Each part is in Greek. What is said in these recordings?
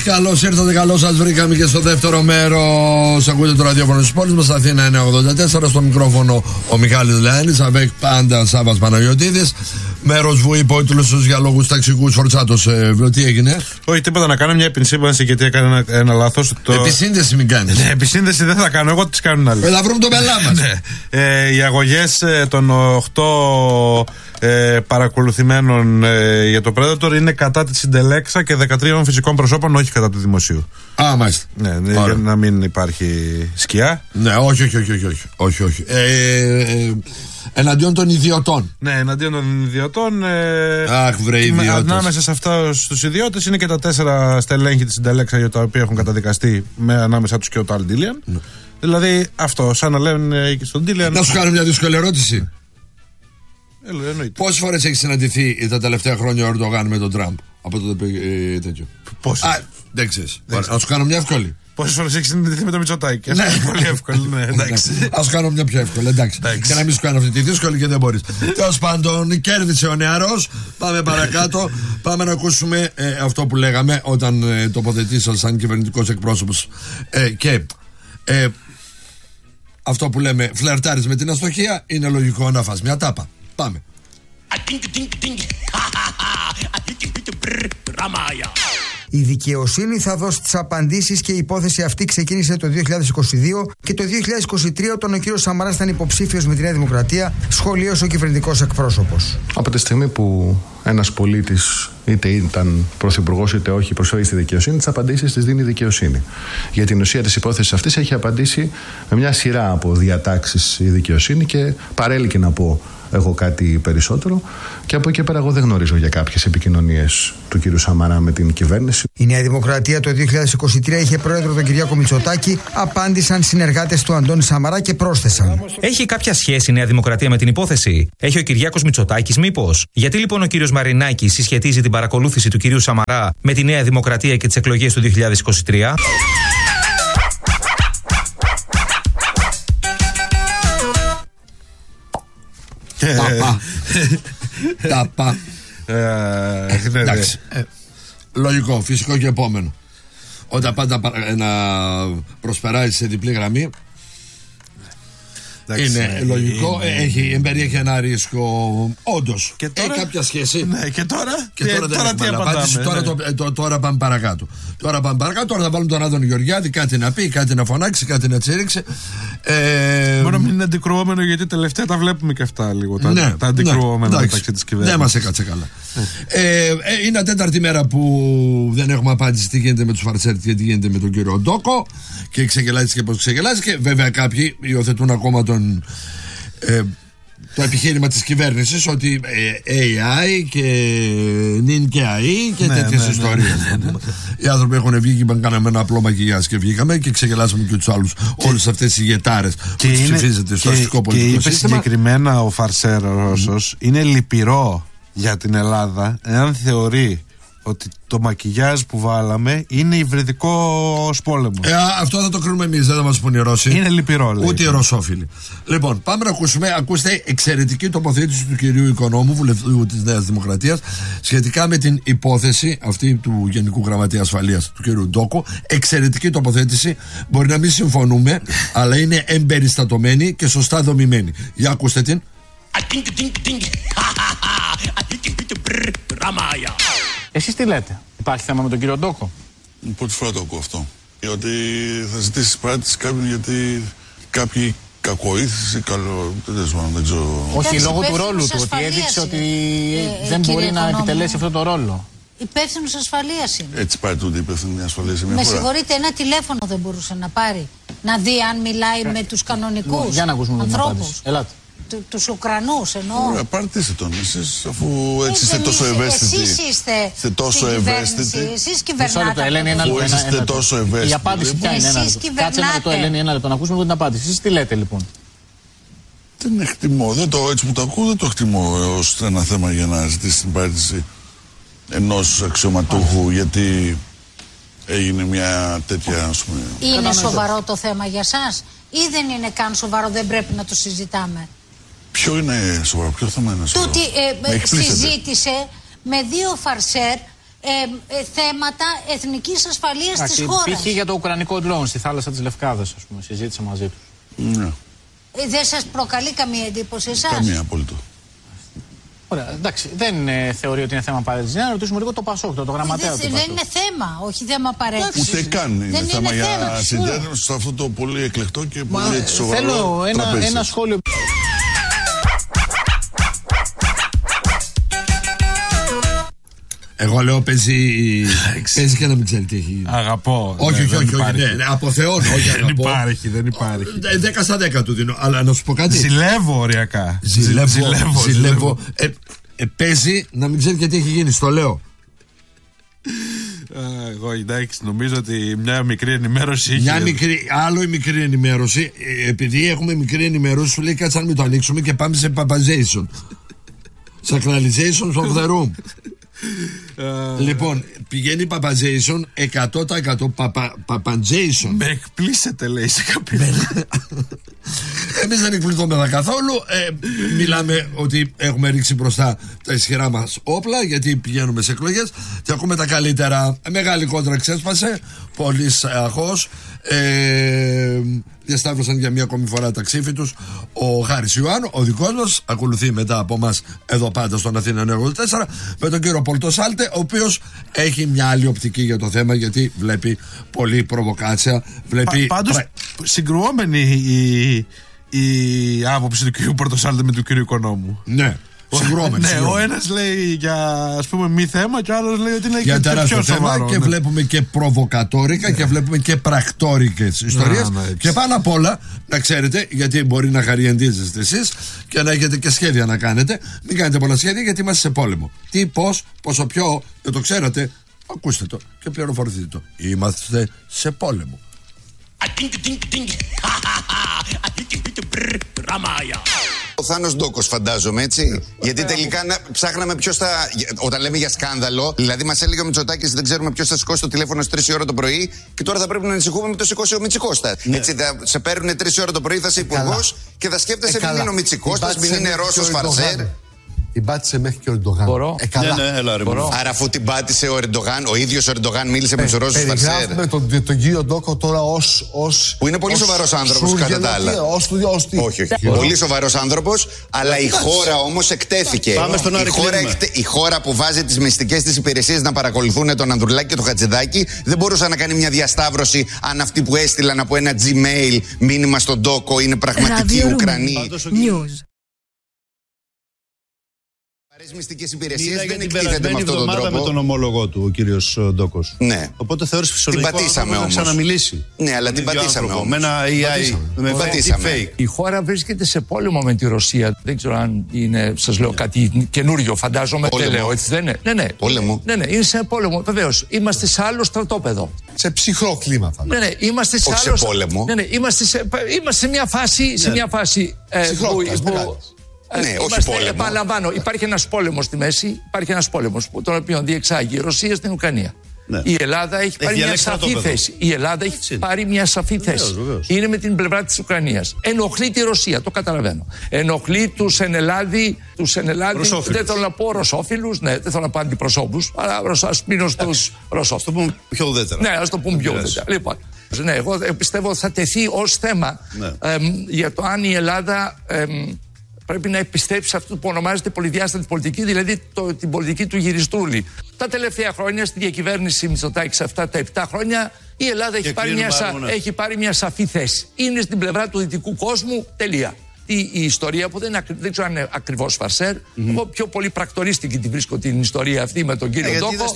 Καλώς ήρθατε, καλώς σας βρήκαμε και στο δεύτερο μέρος. Ακούτε το ραδιόφωνο της πόλης μας, Αθήνα 984. Στο μικρόφωνο ο Μιχάλης Λεάνης, αβέκ πάντα Σάββας Παναγιωτίδης. Μέρος Βουή Πόιτλους για λόγους ταξικούς φορτσάτος. Τι έγινε? Όχι, τίποτα, να κάνω μια επισήμανση γιατί έκανα ένα λάθος. Επισύνδεση μην κάνεις. Ναι, επισύνδεση δεν θα κάνω, εγώ τις κάνουν άλλες. Θα βρούμε τον πελά μας. Οι αγωγές των 8 παρακολουθημένων για το Predator είναι κατά τη Συντελέξα και 13 φυσικών προσώπων, όχι κατά του δημοσίου. Α, μάλιστα. Ναι, για να μην υπάρχει σκιά. Ναι, όχι. Εναντίον των ιδιωτών. Ναι, εναντίον των ιδιωτών. Αχ, βρε ιδιώτες. Ανάμεσα σε αυτούς τους ιδιώτες είναι και τα 4 στελέχη της Συντελέξα για τα οποία έχουν καταδικαστεί, ανάμεσα τους και ο Τάλ Ντίλιαν. Ναι. Δηλαδή αυτό, σαν να λένε και στον Ντίλιαν. Να σου κάνω μια δύσκολη ερώτηση. Πόσες φορές έχει συναντηθεί τα τελευταία χρόνια ο Ερντογάν με τον Τραμπ? Από το τέτοιο. Πόσες? Δεν ξέρεις. Να σου κάνω μια εύκολη. Πόσες φορές έχει συναντηθεί με τον Μητσοτάκη? Ναι, πολύ εύκολη. Ναι, εντάξει. Α σου κάνω μια πιο εύκολη. Εντάξει. Και να μην σου κάνω αυτή τη δύσκολη και δεν μπορείς. Τέλος πάντων, κέρδισε ο νεαρός. Πάμε παρακάτω. Πάμε να ακούσουμε αυτό που λέγαμε όταν τοποθετήσαν σαν κυβερνητικός εκπρόσωπος. Και αυτό που λέμε, φλερτάρεις με την αστοχία, είναι λογικό να φας μια τάπα. Πάμε. Η δικαιοσύνη θα δώσει τις απαντήσεις και η υπόθεση αυτή ξεκίνησε το 2022 και το 2023 όταν ο κύριος Σαμαράς ήταν υποψήφιος με τη Νέα Δημοκρατία, σχολίωσε ο κυβερνητικός εκπρόσωπος. Από τη στιγμή που ένας πολίτης, είτε ήταν πρωθυπουργός είτε όχι, προσφέρει στη δικαιοσύνη, τις απαντήσεις τις δίνει η δικαιοσύνη. Για την ουσία της υπόθεσης αυτής έχει απαντήσει με μια σειρά από διατάξεις η δικαιοσύνη και παρέλκει να πω εγώ κάτι περισσότερο, και από εκεί πέρα εγώ δεν γνωρίζω για κάποιες επικοινωνίες του κύριου Σαμαρά με την κυβέρνηση. Η Νέα Δημοκρατία το 2023 είχε πρόεδρο τον Κυριάκο Μητσοτάκη, απάντησαν συνεργάτες του Αντώνη Σαμαρά και πρόσθεσαν. Έχει κάποια σχέση η Νέα Δημοκρατία με την υπόθεση? Έχει ο Κυριάκος Μητσοτάκης μήπως? Γιατί λοιπόν ο κύριος Μαρινάκης συσχετίζει την παρακολούθηση του κυρίου Σαμαρά με τη Νέα Δημοκρατία και τις εκλογές του 2023? Ταπά. Εντάξει. Λογικό, φυσικό και επόμενο. Όταν πάντα να προσπεράσει σε διπλή γραμμή, είναι λογικό. Περιέχει ένα ρίσκο. Όντως. Έχει κάποια σχέση. Ναι, και τώρα δεν έχουμε απάντηση. Τώρα πάμε παρακάτω. Τώρα θα βάλουμε τον Άδωνη Γεωργιάδη, κάτι να πει, κάτι να φωνάξει, κάτι να τσίριξει. Μόνο μην είναι αντικρουόμενο, γιατί τελευταία τα βλέπουμε και αυτά λίγο. Τα αντικρουόμενα μεταξύ της κυβέρνησης. Δεν μας έκατσε καλά. Είναι τέταρτη μέρα που δεν έχουμε απάντηση τι γίνεται με τους Φαρτσέρτ και τι γίνεται με τον κύριο Ντόκο. Και ξεγελάστηκε πώς ξεγελάστηκε. Βέβαια κάποιοι υιοθετούν ακόμα το επιχείρημα της κυβέρνησης ότι AI και νυν και AI και τέτοιες ιστορίες. Οι άνθρωποι έχουν βγει και είπαν κάναμε ένα απλό μακιγιάζ και βγήκαμε και ξεγελάσαμε και τους άλλους όλες αυτές οι γετάρες που τους ψηφίζεται στο αστικό πολιτικό σύστημα. Και είπε συγκεκριμένα ο Φαρσέρ ο Ρώσος, είναι λυπηρό για την Ελλάδα εάν θεωρεί ότι το μακιγιάζ που βάλαμε είναι υβριδικός πόλεμος. Αυτό θα το κρίνουμε εμείς, δεν θα μας πουν οι Ρώσοι. Είναι λυπηρό, λέει. Ούτε οι Ρωσόφιλοι. Λοιπόν, πάμε να ακούσουμε. Ακούστε εξαιρετική τοποθέτηση του κυρίου Οικονόμου, βουλευτού της Νέας Δημοκρατίας, σχετικά με την υπόθεση αυτή του Γενικού Γραμματέα Ασφαλείας, του κυρίου Ντόκο. Εξαιρετική τοποθέτηση. Μπορεί να μην συμφωνούμε, αλλά είναι εμπεριστατωμένη και σωστά δομημένη. Για ακούστε την. Εσείς τι λέτε, υπάρχει θέμα με τον κύριο Ντόκο? Πρώτη φορά το ακούω αυτό. Ότι θα ζητήσει παράτηση κάποιον γιατί κάποιοι κακοήθηση, δεν ξέρω. Όχι, λόγω του ρόλου του, ότι έδειξε ότι δεν μπορεί να επιτελέσει αυτό το ρόλο. Υπεύθυνος ασφαλείας είναι. Έτσι πάει τούτη υπεύθυνη ασφαλείας μια φορά. Με συγχωρείτε, ένα τηλέφωνο δεν μπορούσε να πάρει, να δει αν μιλάει με τους κανονικούς για να ακούσουμε ανθρώπους. Ελάτε. Τους Ουκρανούς εννοώ. Ωραία, πάρτιστε τον εσείς, αφού έτσι είστε τόσο ευαίσθητοι. Εσείς είστε τόσο ευαίσθητοι. Εσείς κυβερνάτε. Αφού είστε τόσο ευαίσθητοι. Η απάντηση ποια είναι? Κάτσε ένα λεπτό, Ελένη, ένα λεπτό να ακούσουμε την απάντηση. Εσείς τι λέτε λοιπόν? Δεν εκτιμώ, έτσι που το ακούω δεν το εκτιμώ ως ένα θέμα για να ζητήσει την παράτηση ενός αξιωματούχου, γιατί έγινε μια τέτοια, ας πούμε. Είναι σοβαρό το θέμα για σας ή δεν είναι καν σοβαρό, δεν πρέπει να το συζητάμε? Ποιο είναι σοβαρό, ποιο θέμα είναι σοβαρό? Τούτη συζήτησε με δύο Φαρσέρ θέματα εθνικής ασφαλείας της χώρας. Π.χ. για το ουκρανικό ντρόουν στη θάλασσα της Λευκάδας, ας πούμε, συζήτησα μαζί τους. Ναι. Δεν σας προκαλεί καμία εντύπωση εσάς? Καμία απόλυτο. Ωραία, εντάξει, δεν θεωρεί ότι είναι θέμα παρέτησης. Να ρωτήσουμε λίγο το Πασόκ, το γραμματέα του Πασόκ. Δεν είναι θέμα, όχι θέμα παρέτησης. Ούτε καν είναι θέμα για συντέρευση σε αυτό το πολύ εκλεκτό και πολύ σοβαρό τραπέζι. Θέλω ένα σχόλιο. Εγώ λέω παίζει και να μην ξέρει τι έχει. Αγαπώ. Όχι, αποθεώνω. Δεν υπάρχει. 10 στα 10 του δίνω. Αλλά να σου πω κάτι. Ζηλεύω οριακά. Ζηλεύω. Παίζει να μην ξέρει και τι έχει γίνει. Στο λέω. Εγώ εντάξει, νομίζω ότι μια μικρή ενημέρωση. Άλλο η μικρή ενημέρωση. Επειδή έχουμε μικρή ενημέρωση, σου λέει κάτσε να μην το ανοίξουμε και πάμε σε papazation. Sacralization of the room. Λοιπόν, πηγαίνει η papazation 100% papazation. Με εκπλήσετε, λέει σε κάποιον. Εμείς δεν εκπληθούμε καθόλου. Μιλάμε ότι έχουμε ρίξει μπροστά τα ισχυρά μας όπλα, γιατί πηγαίνουμε σε εκλογές και ακούμε τα καλύτερα. Μεγάλη κόντρα ξέσπασε, πολύ αχώς. Διασταύρωσαν για μία ακόμη φορά τα ξύφη τους. Ο Χάρης Ιωάννου, ο δικός μας, ακολουθεί μετά από μας εδώ πάντα στον Αθήνα 94, με τον κύριο Πολτοσάλτε, ο οποίος έχει μια άλλη οπτική για το θέμα, γιατί βλέπει πολλή προβοκάτσια. Πάντως συγκρουόμενη η άποψη του κύριου Πολτοσάλτε με του κύριου Οικονόμου. Ναι. Ναι, ο ένας λέει για, ας πούμε, μη θέμα και ο άλλος λέει ότι είναι για και πιο σοβαρό. Και βλέπουμε και προβοκατόρικα και βλέπουμε και πρακτόρικες ιστορίες. Και πάνω απ' όλα, να ξέρετε, γιατί μπορεί να χαριεντίζεστε εσείς και να έχετε και σχέδια να κάνετε, μην κάνετε πολλά σχέδια, γιατί είμαστε σε πόλεμο. Τι, πώς, πόσο πιο, δεν το ξέρατε, ακούστε το και πληροφορηθείτε το. Είμαστε σε πόλεμο. Ο Θάνος Ντόκος, φαντάζομαι, έτσι. Γιατί τελικά ψάχναμε ποιος θα. Όταν λέμε για σκάνδαλο, δηλαδή μας έλεγε ο Μητσοτάκης δεν ξέρουμε ποιος θα σηκώσει το τηλέφωνο στις 3 η ώρα το πρωί, και τώρα θα πρέπει να ανησυχούμε με το σηκώσει ο Μητσικώστας. Ναι. Έτσι, θα σε παίρνουν 3 η ώρα το πρωί, θα είσαι υπουργός και θα σκέφτεσαι μην είναι ο Μητσικώστας, μην είναι Ρώσος Φαρσέρ. Την πάτησε μέχρι και ο Ερντογάν. Μπορώ. Άρα, αφού την πάτησε ο Ερντογάν, ο ίδιος ο Ερντογάν μίλησε με τους Ρώσους Φαρσέρ. Περιγράφουμε τον κύριο Ντόκο τώρα ως που είναι πολύ σοβαρός άνθρωπος, κατά τα άλλα. Όχι. Πολύ σοβαρός άνθρωπος, αλλά η χώρα όμως εκτέθηκε. Η χώρα που βάζει τις μυστικές της υπηρεσίες να παρακολουθούν τον Ανδρουλάκη και τον Χατζηδάκη δεν μπορούσε να κάνει μια διασταύρωση αν αυτοί που έστειλαν από ένα Gmail μήνυμα στον Ντόκο είναι πραγματικοί Ουκρανοί. Μυστικές υπηρεσίες δεν εκτίθεται με αυτόν τον τρόπο. Με τον ομόλογο του, ο κύριος Ντόκος. Ναι. Οπότε θεώρησε φυσιολογικό την πατήσαμε όμως. Να ξαναμιλήσει. Ναι, αλλά την πατήσαμε όμως. Με ένα AI. Με fake. Η χώρα βρίσκεται σε πόλεμο με τη Ρωσία. Δεν ξέρω αν είναι, σας λέω, κάτι καινούριο, φαντάζομαι. Δεν λέω, έτσι δεν είναι. Ναι. Πόλεμο. Ναι, είναι σε πόλεμο. Βεβαίως. Είμαστε σε άλλο στρατόπεδο. Σε ψυχρό κλίμα, θα ναι, είμαστε σε άλλο. Σε πόλεμο. Ναι, είμαστε σε μια φάση. Ναι, όχι πόλεμο. Επαναλαμβάνω, υπάρχει ένας πόλεμος στη μέση, υπάρχει ένας πόλεμος τον οποίο διεξάγει η Ρωσία στην Ουκρανία. Ναι. Η Ελλάδα έχει πάρει μια σαφή θέση. Η Ελλάδα έχει πάρει μια σαφή θέση. Είναι με την πλευρά της Ουκρανίας. Ενοχλεί τη Ρωσία, το καταλαβαίνω. Ενοχλεί τους ενελάδη, δεν θέλω να πω ρωσόφιλους, ναι, δεν θέλω να πω αντιπροσώπους, αλλά ας μείνω στους ρωσόφιλους. Ας το πούμε πιο ουδέτερα. Ναι, ας το πούμε πιο ουδέτερα. Λοιπόν, ναι, εγώ πιστεύω ότι θα τεθεί ως θέμα για το αν η Ελλάδα πρέπει να επιστρέψει σε αυτό που ονομάζεται πολυδιάστατη πολιτική, δηλαδή την πολιτική του γυριστρούλη. Τα τελευταία χρόνια, στη διακυβέρνηση Μητσοτάκη, σε αυτά τα 7 χρόνια, η Ελλάδα έχει πάρει μια σαφή θέση. Είναι στην πλευρά του δυτικού κόσμου, τελεία. Η ιστορία που δεν ξέρω αν είναι ακριβώς Φαρσέρ, εγώ πιο πολύ πρακτορίστικη την βρίσκω την ιστορία αυτή με τον κύριο Ντόκο.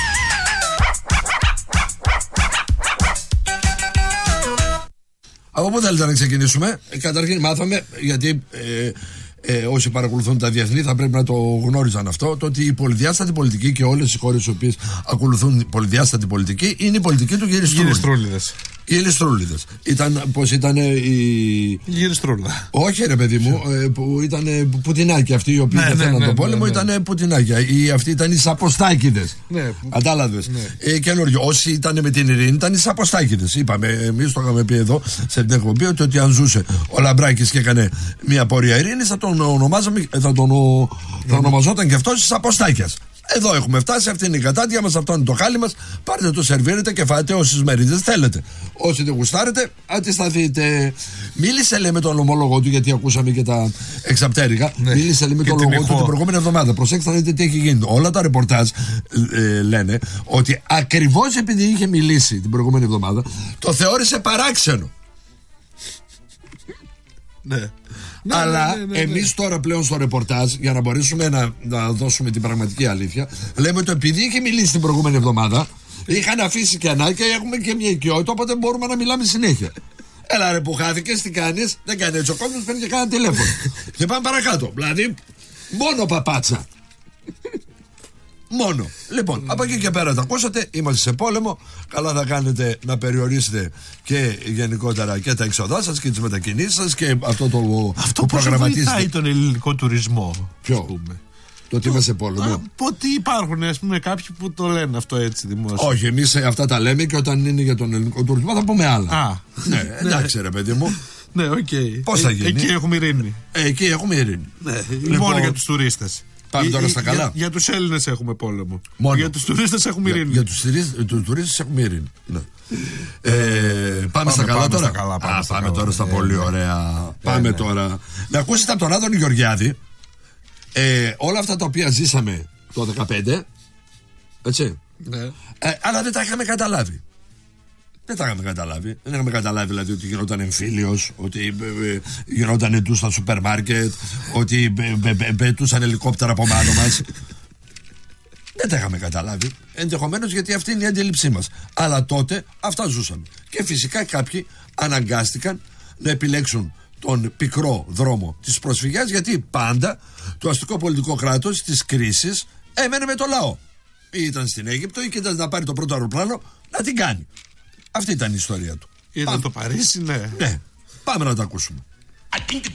Από πού θέλετε να ξεκινήσουμε? Καταρχήν μάθαμε, γιατί όσοι παρακολουθούν τα διεθνή θα πρέπει να το γνώριζαν αυτό, το ότι η πολυδιάστατη πολιτική και όλες οι χώρες οι οποίες ακολουθούν πολυδιάστατη πολιτική είναι η πολιτική του Γυριστρούλιδες. Οι Γυριστρούλιδες. Πώς ήταν η Γυριστρούλα. Όχι ρε παιδί μου, που ήταν Πουτινάκια αυτοί οι οποίοι θέλαν τον πόλεμο, ήταν Πουτινάκια. Αυτοί ήταν οι Σαποστάκηδες. Κατάλαβες. Καινούριο. Όσοι ήταν με την ειρήνη ήταν οι Σαποστάκηδες. Είπαμε, εμείς το είχαμε πει εδώ σε την εκπομπή, ότι αν ζούσε ο Λαμπράκης και έκανε μια πορεία ειρήνης θα τον ονομαζόταν και αυτός Σαποστάκιας. Εδώ έχουμε φτάσει, αυτή είναι η κατάντια μας, αυτό είναι το χάλι μας. Πάρτε το, σερβίρετε και φάτε όσες μερίδες θέλετε. Όσοι δεν γουστάρετε, αντισταθείτε. Μίλησε, λέει, με τον ομόλογο του, γιατί ακούσαμε και τα εξαπτέρικα. Ναι. Μίλησε, λέει, με τον ομόλογο του την προηγούμενη εβδομάδα. Προσέξτε να δείτε τι έχει γίνει. Όλα τα ρεπορτάζ λένε ότι ακριβώς επειδή είχε μιλήσει την προηγούμενη εβδομάδα, το θεώρησε παράξενο. Ναι. Αλλά εμείς τώρα πλέον στο ρεπορτάζ, για να μπορέσουμε να δώσουμε την πραγματική αλήθεια, λέμε ότι επειδή είχε μιλήσει την προηγούμενη εβδομάδα, είχαν αφήσει κενά και έχουμε και μια οικειότητα, οπότε μπορούμε να μιλάμε συνέχεια. Έλα ρε που χάθηκες, τι κάνεις? Δεν κάνει έτσι ο κόσμος, παίρνει και κάνα τηλέφωνο. Και πάμε παρακάτω. Δηλαδή, μόνο παπάτσα. Μόνο. Λοιπόν, από εκεί και πέρα τα ακούσατε, είμαστε σε πόλεμο. Καλά θα κάνετε να περιορίσετε και γενικότερα και τα έξοδά σας και τις μετακινήσεις σας και αυτό που προγραμματίζετε. Αυτό βοηθάει τον ελληνικό τουρισμό. Ποιο? Το ότι είμαστε σε πόλεμο. Ότι υπάρχουν, ας πούμε, κάποιοι που το λένε αυτό έτσι δημόσια. Όχι, εμείς αυτά τα λέμε και όταν είναι για τον ελληνικό τουρισμό θα πούμε άλλα. Ναι, εντάξει ρε παιδί μου. Ναι, οκ. Πώς θα γίνει? Εκεί έχουμε ειρήνη. Εκεί έχουμε ειρήνη. Μόνο για τους τουρίστες. Πάμε τώρα στα καλά. Για τους Έλληνες έχουμε πόλεμο. Μόνο. Για τους τουρίστες έχουμε ειρήνη. Για τους τουρίστες έχουμε ειρήνη. Ναι. Πάμε στα καλά τώρα. Πάμε τώρα στα πολύ ωραία. Πάμε τώρα. Να ακούσετε από τον Άδωνη Γεωργιάδη όλα αυτά τα οποία ζήσαμε το 2015. Έτσι. Αλλά δεν τα είχαμε καταλάβει. Δεν τα είχαμε καταλάβει. Δεν είχαμε καταλάβει δηλαδή ότι γινόταν εμφύλιος, ότι γινόταν εντούς στα σούπερ μάρκετ, ότι πετούσαν ελικόπτερα από πάνω μας. Δεν τα είχαμε καταλάβει. Ενδεχομένως γιατί αυτή είναι η αντίληψή μας. Αλλά τότε αυτά ζούσαμε. Και φυσικά κάποιοι αναγκάστηκαν να επιλέξουν τον πικρό δρόμο της προσφυγιάς, γιατί πάντα το αστικό πολιτικό κράτος της κρίσης έμενε με το λαό. Ή ήταν στην Αίγυπτο ή κοίταζε να πάρει το πρώτο αεροπλάνο να την κάνει. Αυτή ήταν η ιστορία του. Ήταν το Παρίσι, ναι. Ναι. Πάμε να τα ακούσουμε.